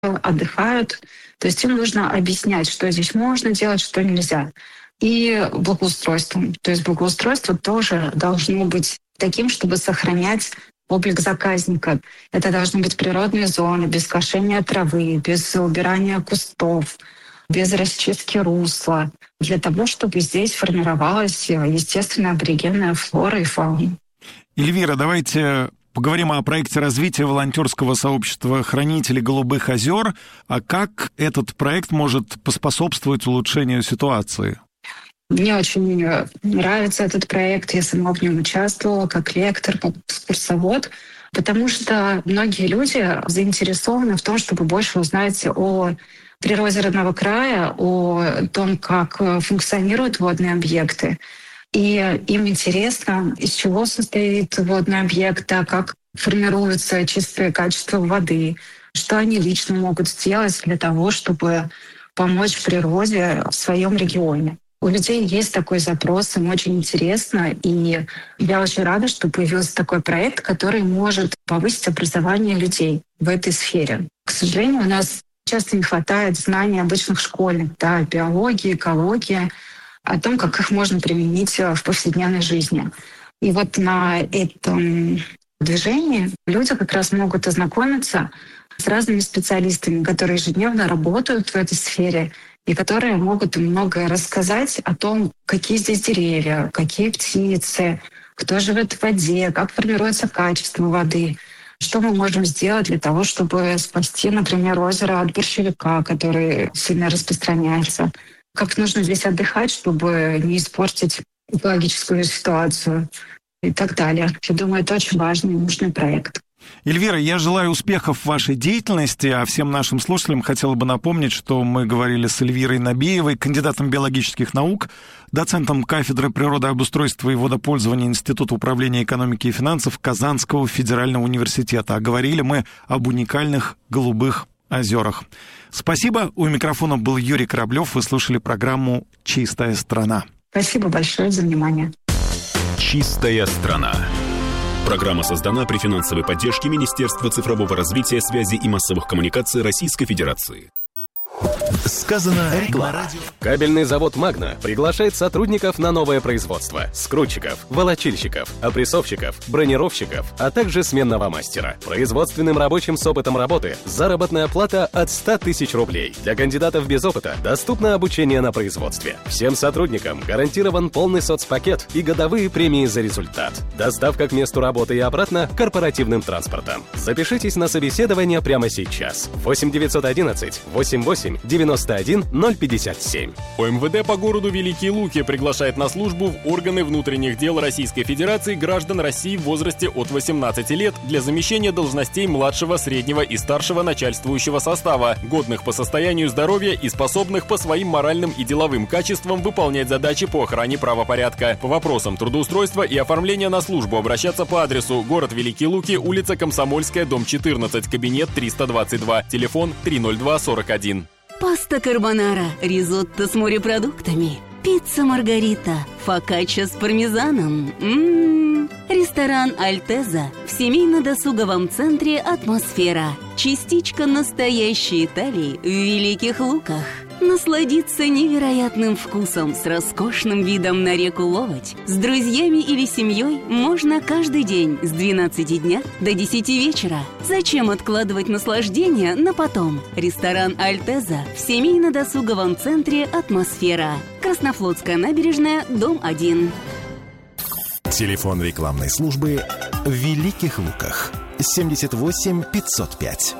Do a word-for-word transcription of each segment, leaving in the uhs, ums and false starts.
отдыхают. То есть им нужно объяснять, что здесь можно делать, что нельзя. И благоустройством. То есть благоустройство тоже должно быть таким, чтобы сохранять облик заказника. Это должны быть природные зоны, без кошения травы, без убирания кустов, без расчистки русла, для того, чтобы здесь формировалась естественная аборигенная флора и фауна. Эльвира, давайте поговорим о проекте развития волонтерского сообщества «Хранители Голубых озер». А как этот проект может поспособствовать улучшению ситуации? Мне очень нравится этот проект. Я сама в нем участвовала как лектор, как экскурсовод, потому что многие люди заинтересованы в том, чтобы больше узнать о природе родного края, о том, как функционируют водные объекты. И им интересно, из чего состоит водный объект, как формируется чистое качество воды, что они лично могут сделать для того, чтобы помочь природе в своем регионе. У людей есть такой запрос, им очень интересно, и я очень рада, что появился такой проект, который может повысить образование людей в этой сфере. К сожалению, у нас часто не хватает знаний обычных школьных, да, биологии, экологии, о том, как их можно применить в повседневной жизни. И вот на этом движении люди как раз могут ознакомиться с разными специалистами, которые ежедневно работают в этой сфере, и которые могут им многое рассказать о том, какие здесь деревья, какие птицы, кто живет в воде, как формируется качество воды, что мы можем сделать для того, чтобы спасти, например, озеро от борщевика, который сильно распространяется, как нужно здесь отдыхать, чтобы не испортить экологическую ситуацию и так далее. Я думаю, это очень важный и нужный проект. Эльвира, я желаю успехов в вашей деятельности, а всем нашим слушателям хотела бы напомнить, что мы говорили с Эльвирой Набиевой, кандидатом биологических наук, доцентом кафедры природообустройства и водопользования Института управления экономики и финансов Казанского федерального университета. А говорили мы об уникальных голубых озерах. Спасибо. У микрофона был Юрий Кораблев. Вы слушали программу «Чистая страна». Спасибо большое за внимание. «Чистая страна». Программа создана при финансовой поддержке Министерства цифрового развития, связи и массовых коммуникаций Российской Федерации. Сказано реклама. Кабельный завод «Магна» приглашает сотрудников на новое производство. Скрутчиков, волочильщиков, опрессовщиков, бронировщиков, а также сменного мастера. Производственным рабочим с опытом работы заработная плата от ста тысяч рублей. Для кандидатов без опыта доступно обучение на производстве. Всем сотрудникам гарантирован полный соцпакет и годовые премии за результат. Доставка к месту работы и обратно корпоративным транспортом. Запишитесь на собеседование прямо сейчас. восемь девятьсот одиннадцать восемьдесят восемь девяносто один ноль пятьдесят семь. ОМВД по городу Великие Луки приглашает на службу в органы внутренних дел Российской Федерации граждан России в возрасте от восемнадцати лет для замещения должностей младшего, среднего и старшего начальствующего состава, годных по состоянию здоровья и способных по своим моральным и деловым качествам выполнять задачи по охране правопорядка. По вопросам трудоустройства и оформления на службу обращаться по адресу: город Великие Луки, улица Комсомольская, дом четырнадцать, кабинет триста двадцать два, телефон три ноль два сорок один. Паста карбонара, ризотто с морепродуктами, пицца маргарита, фокачча с пармезаном. М-м-м. Ресторан «Альтеза» в семейно-досуговом центре «Атмосфера». Частичка настоящей Италии в Великих Луках. Насладиться невероятным вкусом с роскошным видом на реку Ловоть с друзьями или семьей можно каждый день с двенадцати дня до десяти вечера. Зачем откладывать наслаждение на потом? Ресторан «Альтеза» в семейно-досуговом центре «Атмосфера». Краснофлотская набережная, дом один. Телефон рекламной службы в Великих Луках. семьдесят восемь пятьсот пять.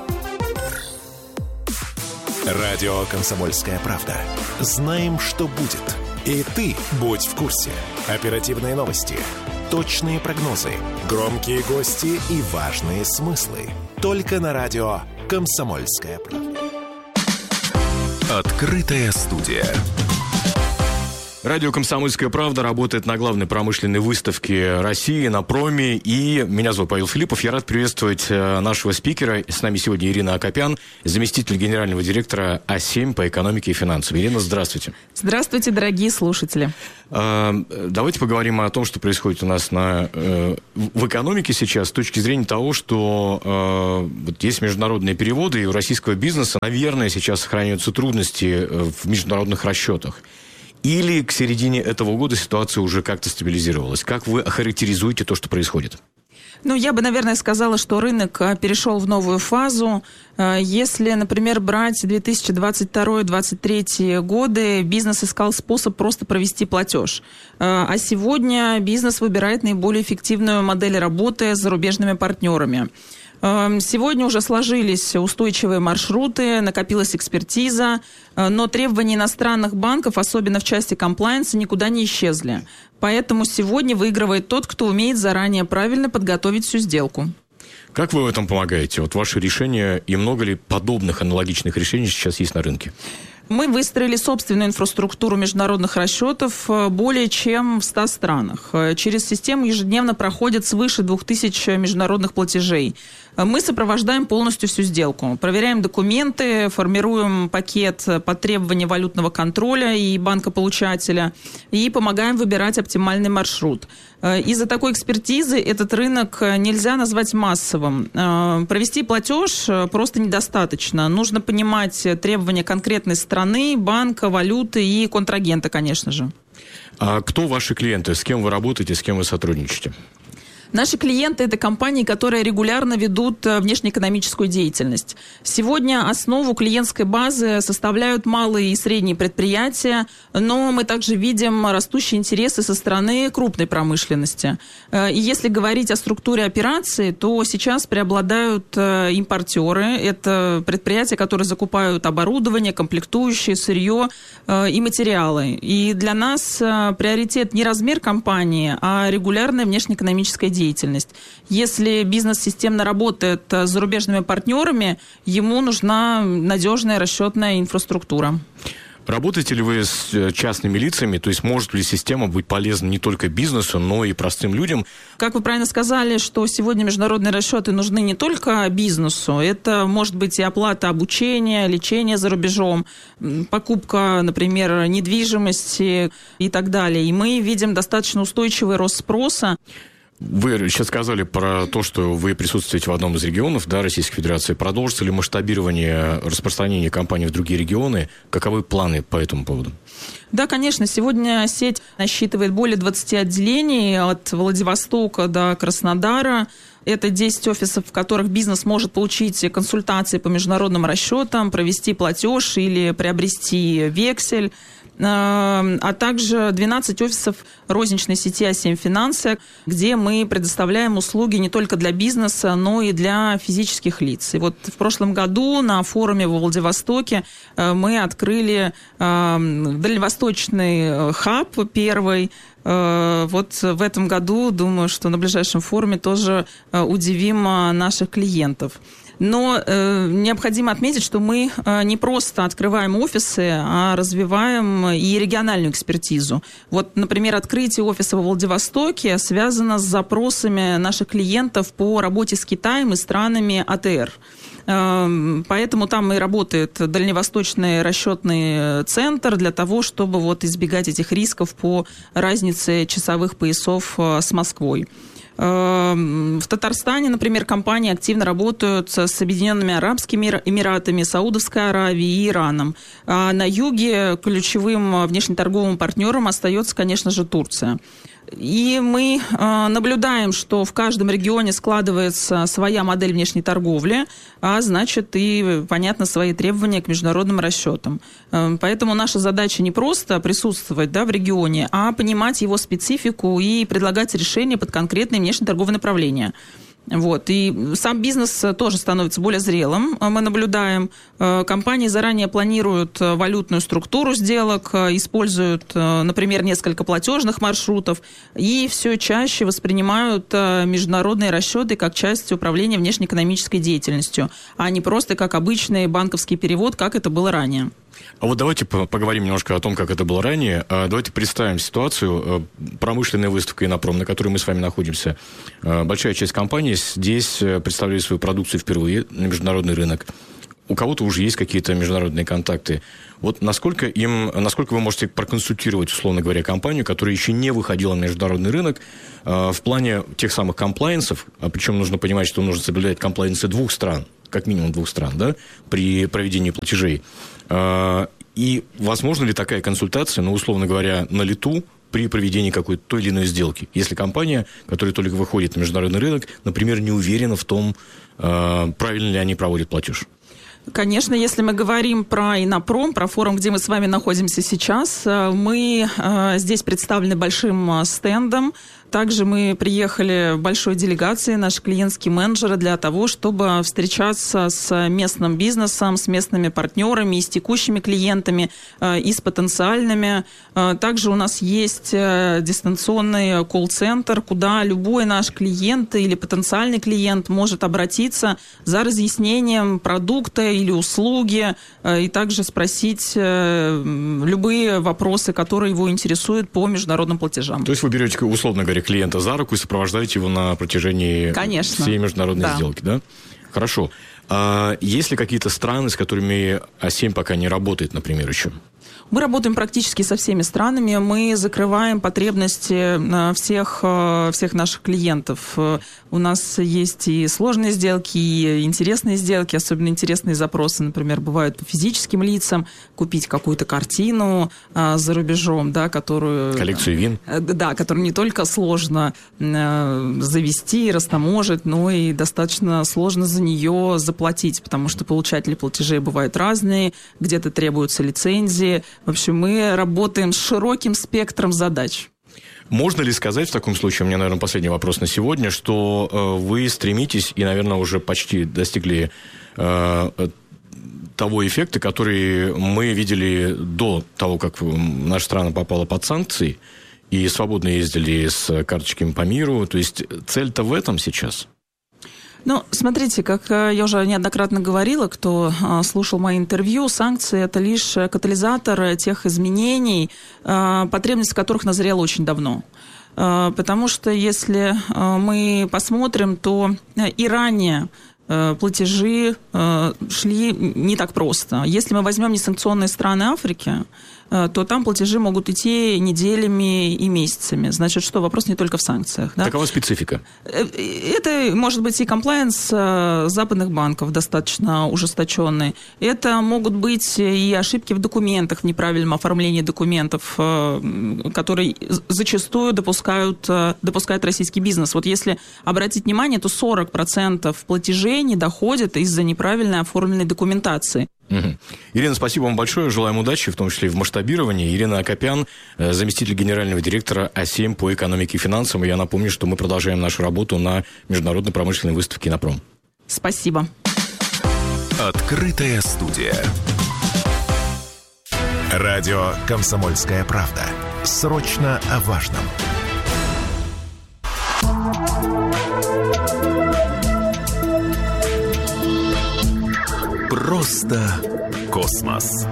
Радио «Комсомольская правда». Знаем, что будет. И ты будь в курсе. Оперативные новости, точные прогнозы, громкие гости и важные смыслы. Только на радио «Комсомольская правда». Открытая студия. Радио «Комсомольская правда» работает на главной промышленной выставке России, на проме. И меня зовут Павел Филиппов. Я рад приветствовать нашего спикера. С нами сегодня Ирина Акопян, заместитель генерального директора А семь по экономике и финансам. Ирина, здравствуйте. Здравствуйте, дорогие слушатели. Давайте поговорим о том, что происходит у нас на, в экономике сейчас, с точки зрения того, что вот есть международные переводы, и у российского бизнеса, наверное, сейчас сохраняются трудности в международных расчетах. Или к середине этого года ситуация уже как-то стабилизировалась? Как вы охарактеризуете то, что происходит? Ну, я бы, наверное, сказала, что рынок перешел в новую фазу. Если, например, брать две тысячи двадцать второй — двадцать третий годы, бизнес искал способ просто провести платеж. А сегодня бизнес выбирает наиболее эффективную модель работы с зарубежными партнерами. Сегодня уже сложились устойчивые маршруты, накопилась экспертиза, но требования иностранных банков, особенно в части комплаенса, никуда не исчезли. Поэтому сегодня выигрывает тот, кто умеет заранее правильно подготовить всю сделку. Как вы в этом помогаете? Вот ваши решения, и много ли подобных аналогичных решений сейчас есть на рынке? Мы выстроили собственную инфраструктуру международных расчетов более чем в ста странах. Через систему ежедневно проходят свыше двух тысяч международных платежей. Мы сопровождаем полностью всю сделку. Проверяем документы, формируем пакет под требования валютного контроля и банкополучателя и помогаем выбирать оптимальный маршрут. Из-за такой экспертизы этот рынок нельзя назвать массовым. Провести платеж просто недостаточно. Нужно понимать требования конкретной страны, банка, валюты и контрагента, конечно же. А кто ваши клиенты? С кем вы работаете, с кем вы сотрудничаете? Наши клиенты – это компании, которые регулярно ведут внешнеэкономическую деятельность. Сегодня основу клиентской базы составляют малые и средние предприятия, но мы также видим растущие интересы со стороны крупной промышленности. И если говорить о структуре операций, то сейчас преобладают импортеры. Это предприятия, которые закупают оборудование, комплектующие, сырье и материалы. И для нас приоритет не размер компании, а регулярная внешнеэкономическая деятельность. деятельность. Если бизнес системно работает с зарубежными партнерами, ему нужна надежная расчетная инфраструктура. Работаете ли вы с частными лицами? То есть может ли система быть полезна не только бизнесу, но и простым людям? Как вы правильно сказали, что сегодня международные расчеты нужны не только бизнесу. Это может быть и оплата обучения, лечения за рубежом, покупка, например, недвижимости и так далее. И мы видим достаточно устойчивый рост спроса. Вы сейчас сказали про то, что вы присутствуете в одном из регионов, да, Российской Федерации. Продолжится ли масштабирование распространения компаний в другие регионы? Каковы планы по этому поводу? Да, конечно. Сегодня сеть насчитывает более двадцати отделений от Владивостока до Краснодара. Это десять офисов, в которых бизнес может получить консультации по международным расчетам, провести платеж или приобрести вексель. А также двенадцать офисов розничной сети А семь Финансы, где мы предоставляем услуги не только для бизнеса, но и для физических лиц. И вот в прошлом году на форуме во Владивостоке мы открыли дальневосточный хаб первый. Вот в этом году, думаю, что на ближайшем форуме тоже удивим наших клиентов. Но э, необходимо отметить, что мы э, не просто открываем офисы, а развиваем и региональную экспертизу. Вот, например, открытие офиса во Владивостоке связано с запросами наших клиентов по работе с Китаем и странами А Тэ Эр. Э, поэтому там и работает дальневосточный расчетный центр для того, чтобы вот избегать этих рисков по разнице часовых поясов э, с Москвой. В Татарстане, например, компании активно работают с Объединенными Арабскими Эмиратами, Саудовской Аравией и Ираном. А на юге ключевым внешнеторговым партнером остается, конечно же, Турция. И мы э, наблюдаем, что в каждом регионе складывается своя модель внешней торговли, а значит и, понятно, свои требования к международным расчетам. Э, поэтому наша задача не просто присутствовать, да, в регионе, а понимать его специфику и предлагать решения под конкретные внешнеторговые направления. Вот. И сам бизнес тоже становится более зрелым. Мы наблюдаем, компании заранее планируют валютную структуру сделок, используют, например, несколько платежных маршрутов и все чаще воспринимают международные расчеты как часть управления внешнеэкономической деятельностью, а не просто как обычный банковский перевод, как это было ранее. А вот давайте поговорим немножко о том, как это было ранее. Давайте представим ситуацию. Промышленная выставка «Инопром», на которой мы с вами находимся. Большая часть компаний здесь представляет свою продукцию впервые на международный рынок. У кого-то уже есть какие-то международные контакты. Вот насколько им, насколько вы можете проконсультировать, условно говоря, компанию, которая еще не выходила на международный рынок, в плане тех самых комплайенсов, причем нужно понимать, что нужно соблюдать комплайенсы двух стран, как минимум двух стран, да, при проведении платежей. И возможно ли такая консультация, ну, условно говоря, на лету при проведении какой-то той или иной сделки, если компания, которая только выходит на международный рынок, например, не уверена в том, правильно ли они проводят платеж? Конечно, если мы говорим про Инопром, про форум, где мы с вами находимся сейчас, мы здесь представлены большим стендом. Также мы приехали в большой делегации, наши клиентские менеджеры, для того, чтобы встречаться с местным бизнесом, с местными партнерами, и с текущими клиентами, и с потенциальными. Также у нас есть дистанционный колл-центр, куда любой наш клиент или потенциальный клиент может обратиться за разъяснением продукта или услуги, и также спросить любые вопросы, которые его интересуют по международным платежам. То есть вы берете, условно говоря, клиента за руку и сопровождаете его на протяжении Конечно. всей международной да. сделки, да? Хорошо. А есть ли какие-то страны, с которыми а семь пока не работает, например, еще? Мы работаем практически со всеми странами. Мы закрываем потребности всех, всех наших клиентов. У нас есть и сложные сделки, и интересные сделки. Особенно интересные запросы, например, бывают по физическим лицам. Купить какую-то картину за рубежом, да, которую... Коллекцию вин. Да, которую не только сложно завести и растаможить, но и достаточно сложно за нее заплатить, потому что получатели платежей бывают разные, где-то требуются лицензии. В общем, мы работаем с широким спектром задач. Можно ли сказать в таком случае, у меня, наверное, последний вопрос на сегодня, что э, вы стремитесь и, наверное, уже почти достигли э, того эффекта, который мы видели до того, как наша страна попала под санкции, и свободно ездили с карточками по миру. То есть цель-то в этом сейчас? Ну, смотрите, как я уже неоднократно говорила, кто слушал мои интервью, санкции – это лишь катализатор тех изменений, потребность которых назрела очень давно. Потому что если мы посмотрим, то и ранее платежи шли не так просто. Если мы возьмем несанкционные страны Африки, то там платежи могут идти неделями и месяцами. Значит, что вопрос не только в санкциях. Да? Какова специфика? Это может быть и комплаенс западных банков достаточно ужесточенный. Это могут быть и ошибки в документах, в неправильном оформлении документов, которые зачастую допускают, допускает российский бизнес. Вот если обратить внимание, то сорок процентов платежей не доходят из-за неправильно оформленной документации. Угу. Ирина, спасибо вам большое. Желаем удачи, в том числе и в масштабировании. Ирина Акопян, заместитель генерального директора А семь по экономике и финансам. И я напомню, что мы продолжаем нашу работу на международной промышленной выставке «Инопром». Спасибо. Открытая студия. Радио «Комсомольская правда». Срочно о важном. Просто космос.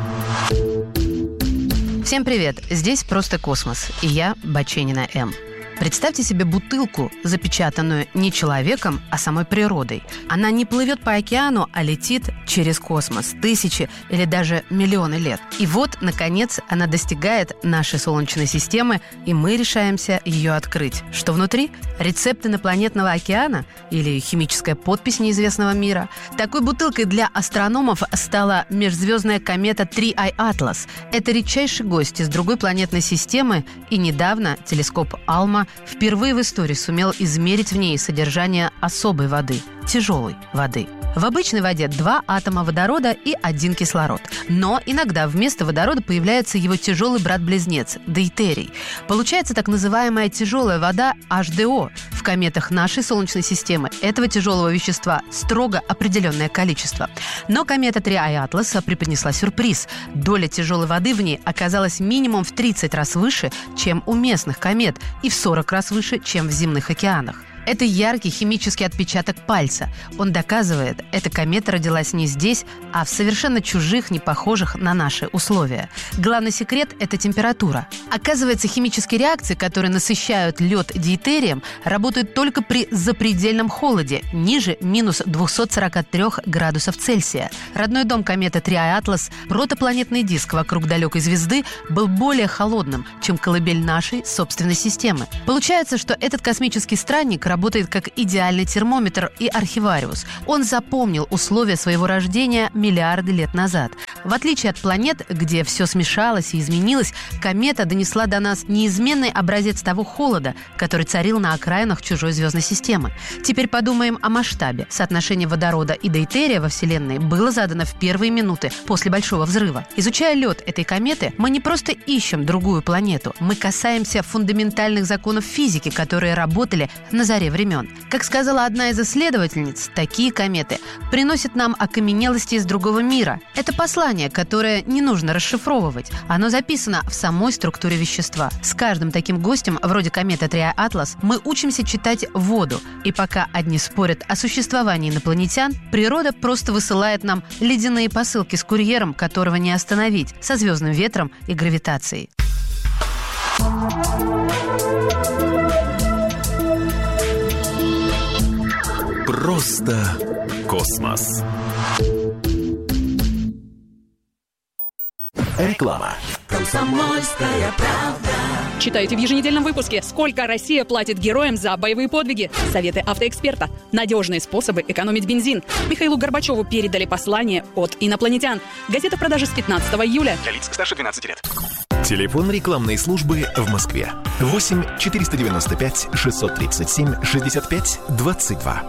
Всем привет! Здесь «Просто космос» и я, Баченина М. Представьте себе бутылку, запечатанную не человеком, а самой природой. Она не плывет по океану, а летит через космос тысячи или даже миллионы лет. И вот, наконец, она достигает нашей Солнечной системы, и мы решаемся ее открыть. Что внутри? Рецепт инопланетного океана или химическая подпись неизвестного мира? Такой бутылкой для астрономов стала межзвездная комета три ай Atlas. Это редчайший гость из другой планетной системы, и недавно телескоп Алма впервые в истории сумел измерить в ней содержание особой воды – тяжелой воды. В обычной воде два атома водорода и один кислород. Но иногда вместо водорода появляется его тяжелый брат-близнец – дейтерий. Получается так называемая тяжелая вода эйч ди о. В кометах нашей Солнечной системы этого тяжелого вещества строго определенное количество. Но комета три ай Atlas преподнесла сюрприз. Доля тяжелой воды в ней оказалась минимум в тридцать раз выше, чем у местных комет, и в сорок раз выше, чем в земных океанах. Это яркий химический отпечаток пальца. Он доказывает, эта комета родилась не здесь, а в совершенно чужих, не похожих на наши условия. Главный секрет – это температура. Оказывается, химические реакции, которые насыщают лед дейтерием, работают только при запредельном холоде, ниже минус двести сорок три градусов Цельсия. Родной дом кометы Триа Атлас, протопланетный диск вокруг далекой звезды, был более холодным, чем колыбель нашей собственной системы. Получается, что этот космический странник работает как идеальный термометр и архивариус. Он запомнил условия своего рождения миллиарды лет назад. В отличие от планет, где все смешалось и изменилось, комета донесла до нас неизменный образец того холода, который царил на окраинах чужой звездной системы. Теперь подумаем о масштабе. Соотношение водорода и дейтерия во Вселенной было задано в первые минуты после Большого взрыва. Изучая лед этой кометы, мы не просто ищем другую планету, мы касаемся фундаментальных законов физики, которые работали на заре времен. Как сказала одна из исследовательниц, такие кометы приносят нам окаменелости из другого мира. Это послание, которое не нужно расшифровывать. Оно записано в самой структуре вещества. С каждым таким гостем, вроде кометы Триа Атлас, мы учимся читать воду. И пока одни спорят о существовании инопланетян, природа просто высылает нам ледяные посылки с курьером, которого не остановить, со звездным ветром и гравитацией. Просто космос. Реклама. Комсомольская правда. Читайте в еженедельном выпуске, сколько Россия платит героям за боевые подвиги. Советы автоэксперта. Надежные способы экономить бензин. Михаилу Горбачеву передали послание от инопланетян. Газета в продаже с пятнадцатого июля. Для лиц старше двенадцати лет. Телефон рекламной службы в Москве. восемь четыреста девяносто пять шестьсот тридцать семь шестьдесят пять двадцать два.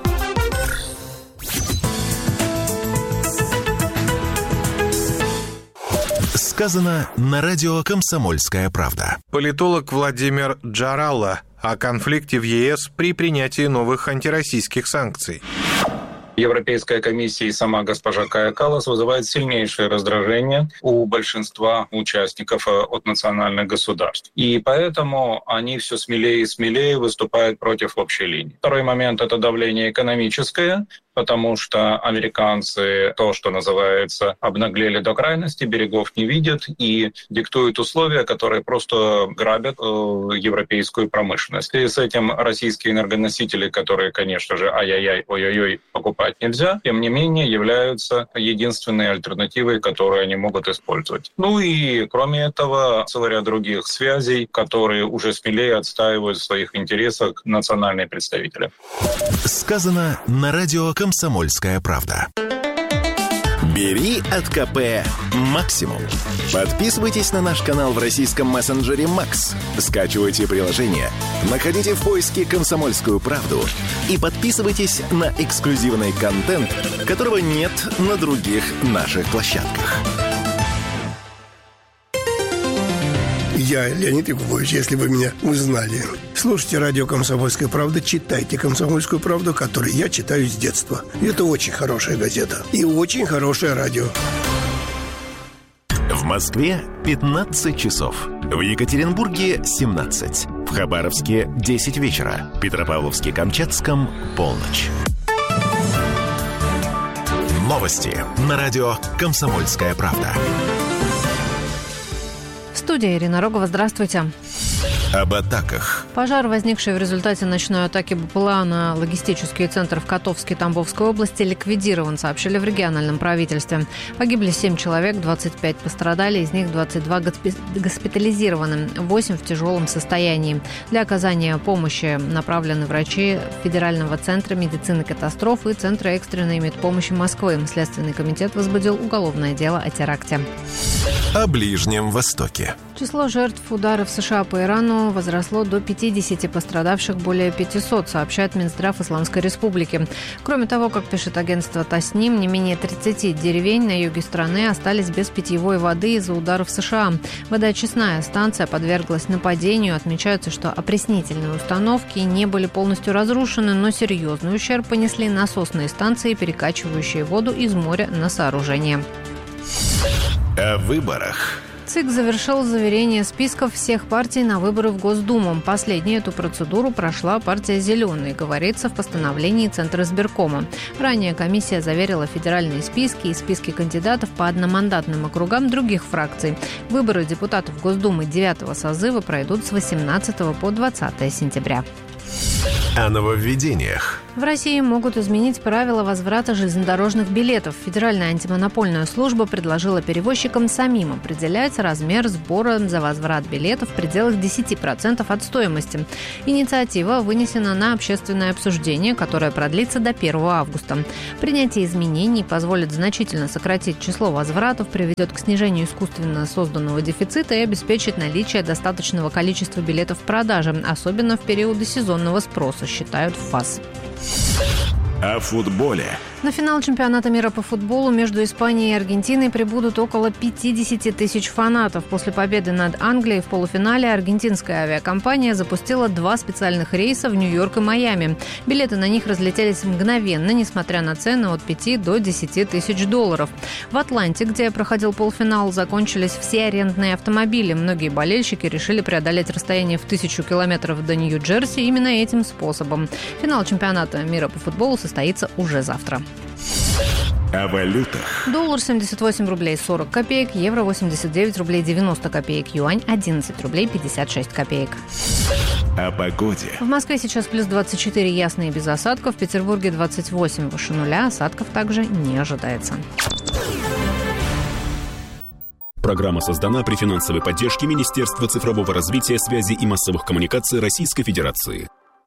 Сказано на радио «Комсомольская правда». Политолог Владимир Джаралла о конфликте в ЕС при принятии новых антироссийских санкций. Европейская комиссия и сама госпожа Кая Каллас вызывает сильнейшее раздражение у большинства участников от национальных государств. И поэтому они все смелее и смелее выступают против общей линии. Второй момент — это давление экономическое, потому что американцы, то, что называется, обнаглели до крайности, берегов не видят и диктуют условия, которые просто грабят э, европейскую промышленность. И с этим российские энергоносители, которые, конечно же, ай-яй-яй, ой-ой-ой, покупать нельзя, тем не менее являются единственной альтернативой, которую они могут использовать. Ну и кроме этого, целый ряд других связей, которые уже смелее отстаивают в своих интересах национальные представители. Сказано на радио «Комсомольская правда». Бери от ка пэ максимум. Подписывайтесь на наш канал в российском мессенджере Макс. Скачивайте приложение, находите в поиске «Комсомольскую правду» и подписывайтесь на эксклюзивный контент, которого нет на других наших площадках. Я Леонид Якубович, если вы меня узнали. Слушайте радио «Комсомольская правда», читайте «Комсомольскую правду», которую я читаю с детства. Это очень хорошая газета и очень хорошее радио. В Москве пятнадцать часов. В Екатеринбурге семнадцать. В Хабаровске десять вечера. В Петропавловске-Камчатском полночь. Новости на радио «Комсомольская правда». Студия Ирина Рогова. Здравствуйте. Об атаках. Пожар, возникший в результате ночной атаки БПЛА на логистический центр в Котовске Тамбовской области, ликвидирован, сообщили в региональном правительстве. Погибли семь человек, двадцать пять пострадали, из них двадцать два госпитализированы, восемь в тяжелом состоянии. Для оказания помощи направлены врачи Федерального центра медицины катастроф и Центра экстренной медпомощи Москвы. Следственный комитет возбудил уголовное дело о теракте. О Ближнем Востоке. Число жертв ударов США по Ирану возросло до пятидесяти, пострадавших более пятисот, сообщает Минздрав Исламской Республики. Кроме того, как пишет агентство Тасним, не менее тридцати деревень на юге страны остались без питьевой воды из-за ударов США. Водоочистная станция подверглась нападению. Отмечается, что опреснительные установки не были полностью разрушены, но серьезный ущерб понесли насосные станции, перекачивающие воду из моря на сооружение. О выборах. ЦИК завершил заверение списков всех партий на выборы в Госдуму. Последней эту процедуру прошла партия «Зеленые», говорится в постановлении Центра избиркома. Ранее комиссия заверила федеральные списки и списки кандидатов по одномандатным округам других фракций. Выборы депутатов Госдумы девятого созыва пройдут с восемнадцатого по двадцатое сентября. О нововведениях. В России могут изменить правила возврата железнодорожных билетов. Федеральная антимонопольная служба предложила перевозчикам самим определять размер сбора за возврат билетов в пределах десять процентов от стоимости. Инициатива вынесена на общественное обсуждение, которое продлится до первого августа. Принятие изменений позволит значительно сократить число возвратов, приведет к снижению искусственно созданного дефицита и обеспечит наличие достаточного количества билетов в продаже, особенно в периоды сезонного спроса, считают в ФАС. О футболе. На финал чемпионата мира по футболу между Испанией и Аргентиной прибудут около пятьдесят тысяч фанатов. После победы над Англией в полуфинале аргентинская авиакомпания запустила два специальных рейса в Нью-Йорк и Майами. Билеты на них разлетелись мгновенно, несмотря на цены от пяти до десяти тысяч долларов. В Атланте, где проходил полуфинал, закончились все арендные автомобили. Многие болельщики решили преодолеть расстояние в тысячу километров до Нью-Джерси именно этим способом. Финал чемпионата мира по футболу состоится уже завтра. О валютах. Доллар семьдесят восемь рублей сорок копеек, евро восемьдесят девять рублей девяносто копеек, юань одиннадцать рублей пятьдесят шесть копеек. О погоде. В Москве сейчас плюс двадцать четыре, ясно и без осадков. В Петербурге двадцать восемь, выше нуля. Осадков также не ожидается. Программа создана при финансовой поддержке Министерства цифрового развития, связи и массовых коммуникаций Российской Федерации.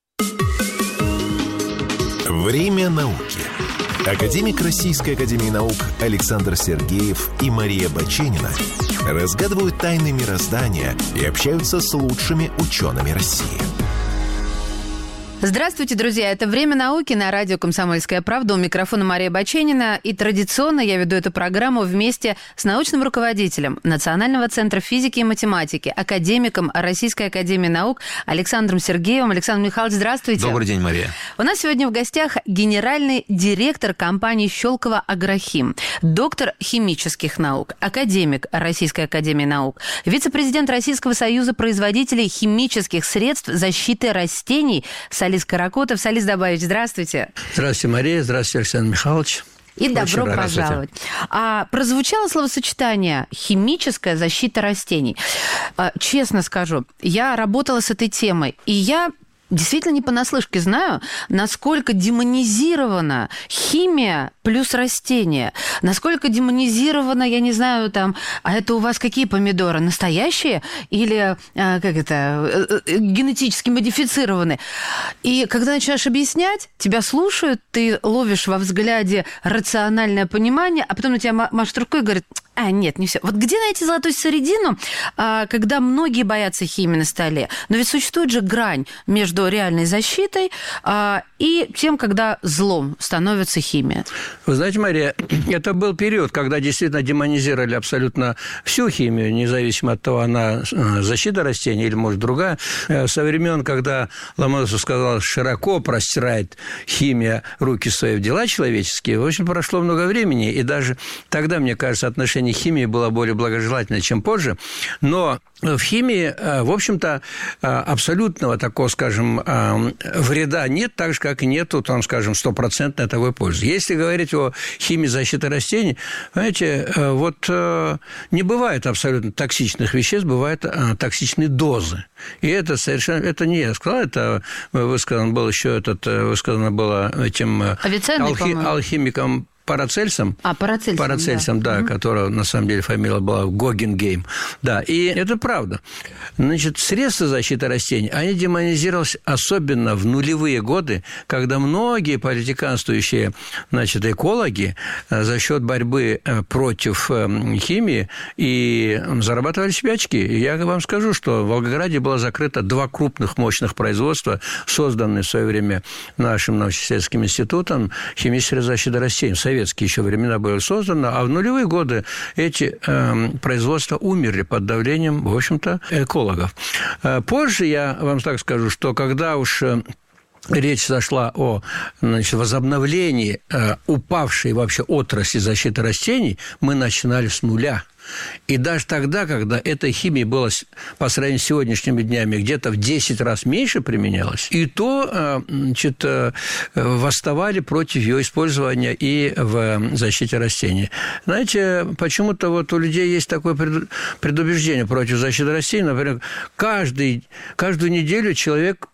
Время науки. Академик Российской академии наук Александр Сергеев и Мария Баченина разгадывают тайны мироздания и общаются с лучшими учеными России. Здравствуйте, друзья! Это «Время науки» на радио «Комсомольская правда». У микрофона Мария Баченина. И традиционно я веду эту программу вместе с научным руководителем Национального центра физики и математики, академиком Российской академии наук Александром Сергеевым. Александр Михайлович, здравствуйте! Добрый день, Мария! У нас сегодня в гостях генеральный директор компании «Щелково Агрохим», доктор химических наук, академик Российской академии наук, вице-президент Российского союза производителей химических средств защиты растений Салис Каракотов. Салис Добавич, здравствуйте. Здравствуйте, Мария. Здравствуйте, Александр Михайлович. И Очень добро пожаловать. А, прозвучало словосочетание «химическая защита растений». А, честно скажу, я работала с этой темой, и я действительно не понаслышке знаю, насколько демонизирована химия плюс растения. Насколько демонизирована, я не знаю, там, а это у вас какие помидоры? Настоящие или, как это, генетически модифицированные? И когда начинаешь объяснять, тебя слушают, ты ловишь во взгляде рациональное понимание, а потом на тебя машут рукой и говорят: а, нет, не все. Вот где найти золотую середину, когда многие боятся химии на столе? Но ведь существует же грань между реальной защитой и тем, когда злом становится химия. Вы знаете, Мария, это был период, когда действительно демонизировали абсолютно всю химию, независимо от того, она защита растений или, может, другая. Со времен, когда Ломоносов сказал, широко простирает химия руки свои в дела человеческие, в общем, прошло много времени, и даже тогда, мне кажется, отношение химии было более благожелательно, чем позже. Но в химии, в общем-то, абсолютного такого, скажем, вреда нет, так же, как и нету, там, скажем, стопроцентной такой пользы. Если говорить о химии защиты растений, знаете, вот не бывает абсолютно токсичных веществ, бывают токсичные дозы. И это совершенно, это не я сказал, это высказано было еще, этот, высказано было этим алхи, алхимиком Парацельсом. А, Парацельсом, Парацельсом, да, да угу. которого, на самом деле, фамилия была Гогенгейм. Да, и это правда. Значит, средства защиты растений, они демонизировались особенно в нулевые годы, когда многие политиканствующие, значит, экологи за счет борьбы против химии и зарабатывали себе очки. Я вам скажу, что в Волгограде было закрыто два крупных мощных производства, созданные в свое время нашим научно-исследовательским институтом химической защиты растений. В советские еще времена было создано, а в нулевые годы эти э, производства умерли под давлением, в общем-то, экологов. Позже я вам так скажу, что когда уж речь зашла о, значит, возобновлении э, упавшей вообще отрасли защиты растений, мы начинали с нуля. И даже тогда, когда этой химии было по сравнению с сегодняшними днями где-то в десять раз меньше применялось, и то, значит, восставали против ее использования и в защите растений. Знаете, почему-то вот у людей есть такое предубеждение против защиты растений. Например, каждый, каждую неделю человек,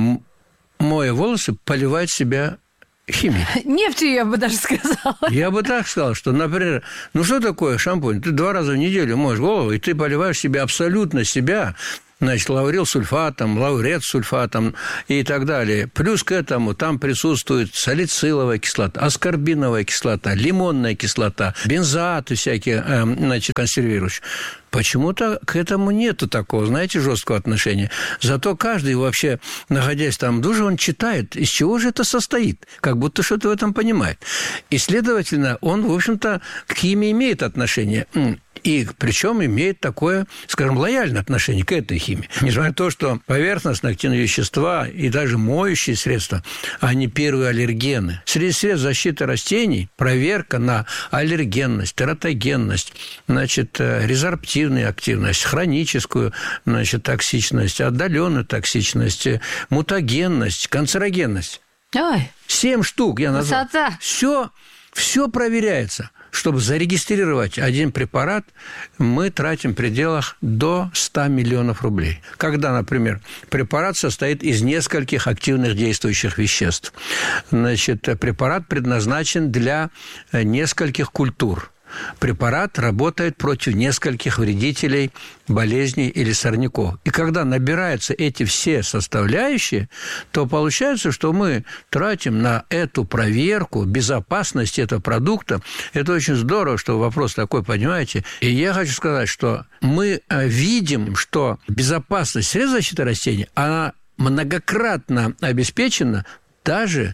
моя волосы, поливает себя химией. Нефтью, я бы даже сказала. Я бы так сказал, что, например, ну что такое шампунь? Ты два раза в неделю моешь голову, и ты поливаешь себя, абсолютно себя, значит, лаурил сульфатом, лаурет сульфатом и так далее. Плюс к этому там присутствует салициловая кислота, аскорбиновая кислота, лимонная кислота, бензоаты всякие, значит, консервирующие. Почему-то к этому нету такого, знаете, жесткого отношения. Зато каждый вообще, находясь там в душе, он читает, из чего же это состоит, как будто что-то в этом понимает. И, следовательно, он, в общем-то, к химии имеет отношение. И причем имеет такое, скажем, лояльное отношение к этой химии. Несмотря на то, что поверхностные активные вещества и даже моющие средства, они первые аллергены. Среди средств защиты растений проверка на аллергенность, тератогенность, значит, резорптивность, активность, хроническую, значит, токсичность, отдаленную токсичность, мутагенность, канцерогенность. Ой. Семь штук я назвал. Высота. Все, все проверяется. Чтобы зарегистрировать один препарат, мы тратим в пределах до ста миллионов рублей. Когда, например, препарат состоит из нескольких активных действующих веществ. Значит, препарат предназначен для нескольких культур. Препарат работает против нескольких вредителей, болезней или сорняков. И когда набираются эти все составляющие, то получается, что мы тратим на эту проверку безопасности этого продукта. Это очень здорово, что вопрос такой, понимаете. И я хочу сказать, что мы видим, что безопасность средств защиты растений, она многократно обеспечена даже,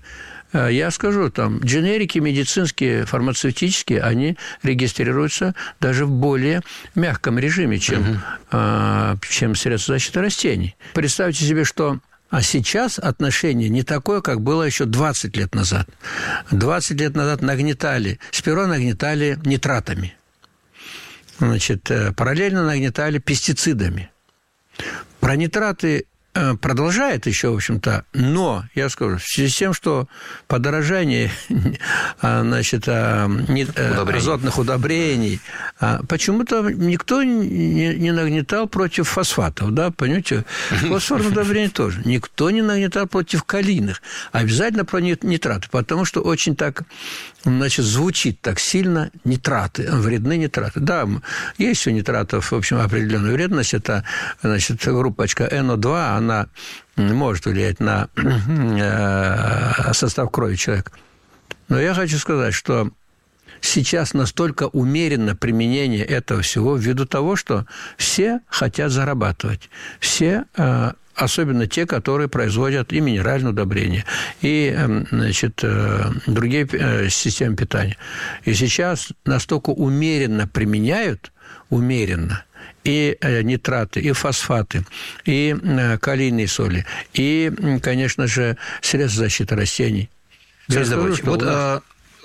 я скажу, там, дженерики медицинские, фармацевтические, они регистрируются даже в более мягком режиме, чем, uh-huh. чем средства защиты растений. Представьте себе, что а сейчас отношение не такое, как было еще двадцать лет назад. двадцать лет назад нагнетали, сперва нагнетали нитратами, значит, параллельно нагнетали пестицидами. Про нитраты продолжает еще, в общем-то, но, я скажу, в связи с тем, что подорожание, значит, удобрений. азотных удобрений, почему-то никто не нагнетал против фосфатов, да, понимаете, фосфорные удобрения тоже. Никто не нагнетал против калийных, обязательно про нитраты, потому что очень так, значит, звучит так сильно нитраты, вредны нитраты. Да, есть у нитратов, в общем, определенная вредность, это, значит, группочка эн о два, она может влиять на состав крови человека. Но я хочу сказать, что сейчас настолько умеренно применение этого всего ввиду того, что все хотят зарабатывать. Все, особенно те, которые производят и минеральные удобрения, и, значит, другие системы питания. И сейчас настолько умеренно применяют, умеренно, и нитраты, и фосфаты, и калийные соли, и, конечно же, средства защиты растений. Сергей Давыдович, вот а,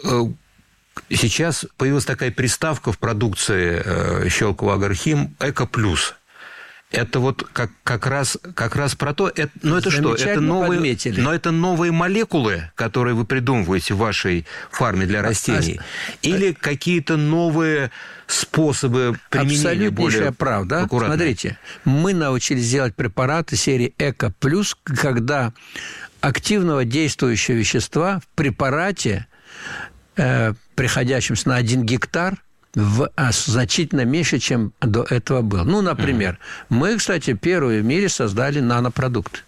сейчас появилась такая приставка в продукции э, Щелково Агрохим «Эко Плюс». Это вот как, как, раз, как раз про то, это, ну это что? Это новые, но это новые молекулы, которые вы придумываете в вашей фарме для растений? А, Или а, какие-то новые способы применения более правда. Аккуратно? Смотрите, мы научились делать препараты серии «Эко Плюс», когда активного действующего вещества в препарате, э, приходящемся на один гектар, в, а, значительно меньше, чем до этого было. Ну, например, mm-hmm. мы, кстати, первые в мире создали нанопродукты.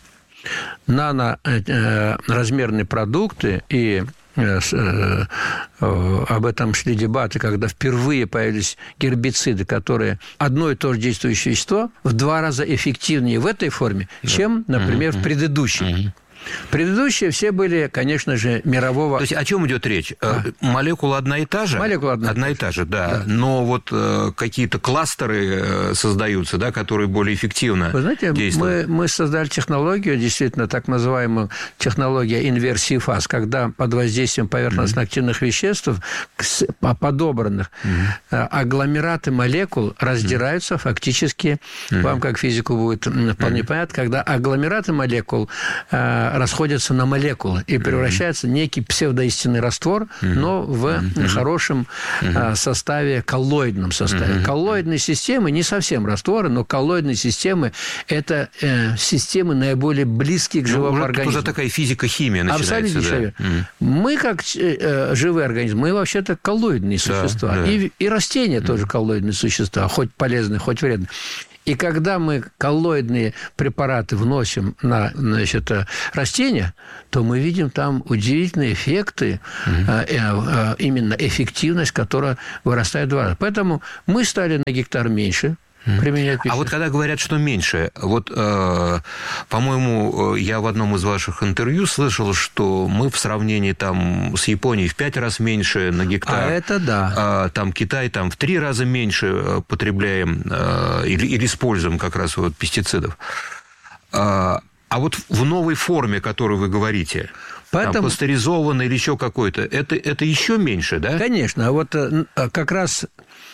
Наноразмерные э, продукты, и э, э, э, об этом шли дебаты, когда впервые появились гербициды, которые одно и то же действующее вещество в два раза эффективнее в этой форме, чем, например, mm-hmm. в предыдущей. Mm-hmm. Предыдущие все были, конечно же, мирового... То есть о чем идет речь? А. Молекула одна и та же? Молекула одна, одна и та же, да. да. Но вот э, какие-то кластеры создаются, да, которые более эффективно Вы знаете, действуют. Мы, мы создали технологию, действительно, так называемую технологию инверсии фаз, когда под воздействием поверхностно-активных mm-hmm. веществ, подобранных, mm-hmm. агломераты молекул раздираются mm-hmm. фактически, mm-hmm. вам как физику будет вполне mm-hmm. понятно, когда агломераты молекул э, расходятся на молекулы и превращается в mm-hmm. некий псевдоистинный раствор, mm-hmm. но в mm-hmm. хорошем mm-hmm. э, составе, коллоидном составе. Mm-hmm. Коллоидные системы не совсем растворы, но коллоидные системы – это э, системы наиболее близкие к живому ну, организму. Уже такая физика-химия начинается. Абсолютно. Да. Mm-hmm. Мы, как э, живые организмы, мы вообще-то коллоидные существа. Да, да. И, и растения mm-hmm. тоже коллоидные существа, хоть полезные, хоть вредные. И когда мы коллоидные препараты вносим на, значит, растения, то мы видим там удивительные эффекты, mm-hmm. э, э, именно эффективность, которая вырастает в два раза. Поэтому мы стали на гектар меньше применять пищу. А вот когда говорят, что меньше, вот, э, по-моему, я в одном из ваших интервью слышал, что мы в сравнении там с Японией в пять раз меньше на гектар. А это да. А, там Китай там в три раза меньше потребляем э, или, или используем как раз вот пестицидов. А, а вот в новой форме, о которой вы говорите, Поэтому... там пастеризованный или еще какой-то, это, это еще меньше, да? Конечно. А вот как раз...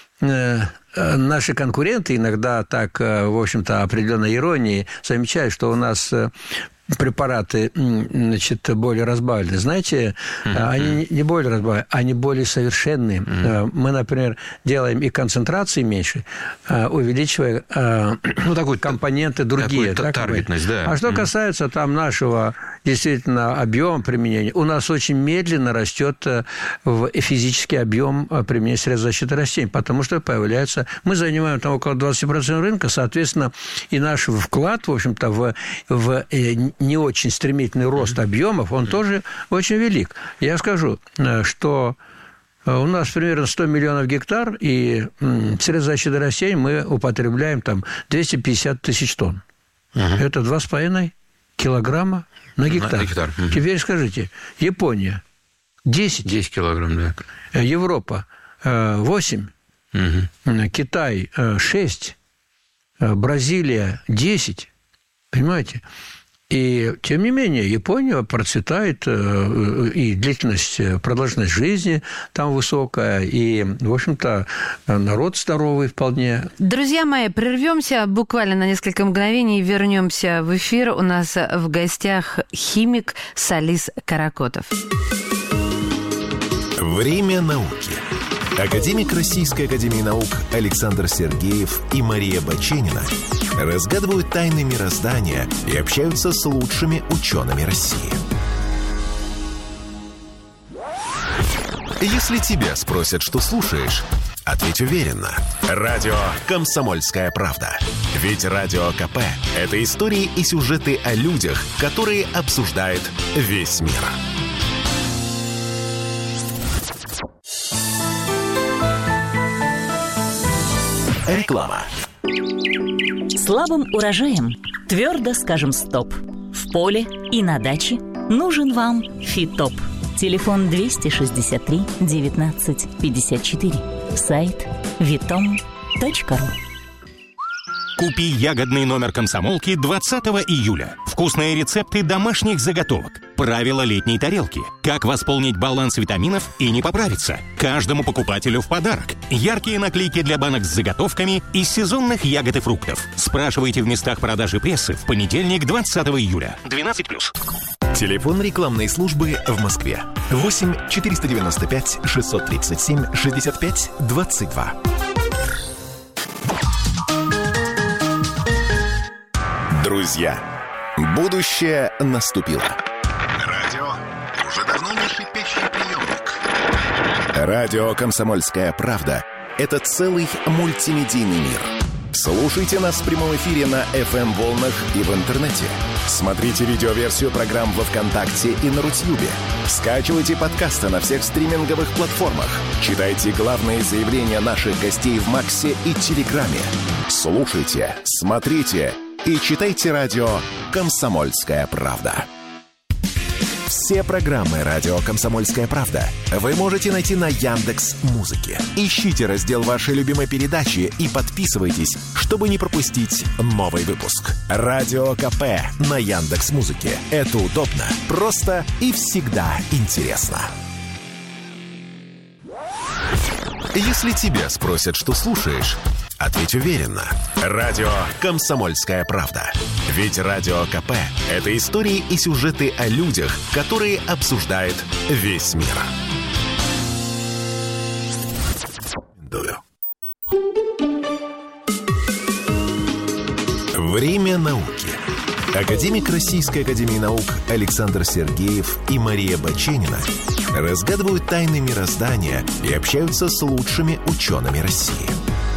Наши конкуренты иногда так, в общем-то, определенной иронией замечают, что у нас препараты, значит, более разбавленные. Знаете, mm-hmm. они не более разбавленные, они более совершенные. Mm-hmm. Мы, например, делаем и концентрации меньше, увеличивая ну, такой, компоненты другие. Такой таргетность, да. А что mm-hmm. касается там нашего действительно объема применения, у нас очень медленно растет физический объем применения средств защиты растений, потому что появляется... Мы занимаем там около двадцать процентов рынка, соответственно, и наш вклад, в общем-то, в, в не очень стремительный рост объемов, он тоже очень велик. Я скажу, что у нас примерно сто миллионов гектар, и средств защиты растений мы употребляем там двести пятьдесят тысяч тонн. Uh-huh. Это два с половиной килограмма на гектар. На гектар. Uh-huh. Теперь скажите, Япония десять. десять килограмм, да. Европа восемь, uh-huh. Китай шесть, Бразилия десять. Понимаете? И, тем не менее, Япония процветает, и длительность, продолжительность жизни там высокая, и, в общем-то, народ здоровый вполне. Друзья мои, прервемся буквально на несколько мгновений, вернемся в эфир. У нас в гостях химик Салис Каракотов. Время науки. Академик Российской академии наук Александр Сергеев и Мария Баченина разгадывают тайны мироздания и общаются с лучшими учеными России. Если тебя спросят, что слушаешь, ответь уверенно. Радио «Комсомольская правда». Ведь Радио КП – это истории и сюжеты о людях, которые обсуждает весь мир. Реклама. Слабым урожаем твердо скажем стоп. В поле и на даче нужен вам Фитоп. Телефон двести шестьдесят три девятнадцать пятьдесят четыре. Сайт витом точка ру. Купи ягодный номер комсомолки двадцатого июля. Вкусные рецепты домашних заготовок. Правила летней тарелки. Как восполнить баланс витаминов и не поправиться. Каждому покупателю в подарок. Яркие наклейки для банок с заготовками из сезонных ягод и фруктов. Спрашивайте в местах продажи прессы в понедельник, двадцатого июля. двенадцать плюс. Телефон рекламной службы в Москве. восемь четыреста девяносто пять шестьсот тридцать семь шестьдесят пять двадцать два. Друзья, будущее наступило. Радио уже давно не шипящий приемник. Радио «Комсомольская правда» — это целый мультимедийный мир. Слушайте нас в прямом эфире на эф эм-волнах и в интернете. Смотрите видеоверсию программ во ВКонтакте и на Рутьюбе. Скачивайте подкасты на всех стриминговых платформах. Читайте главные заявления наших гостей в Максе и Телеграме. Слушайте, смотрите и читайте радио «Комсомольская правда». Все программы «Радио Комсомольская правда» вы можете найти на Яндекс.Музыке. Ищите раздел вашей любимой передачи и подписывайтесь, чтобы не пропустить новый выпуск. Радио КП на Яндекс.Музыке. Это удобно, просто и всегда интересно. Если тебя спросят, что слушаешь, ответь уверенно. Радио «Комсомольская правда». Ведь Радио КП – это истории и сюжеты о людях, которые обсуждает весь мир. Время науки. Академик Российской академии наук Александр Сергеев и Мария Баченина разгадывают тайны мироздания и общаются с лучшими учеными России.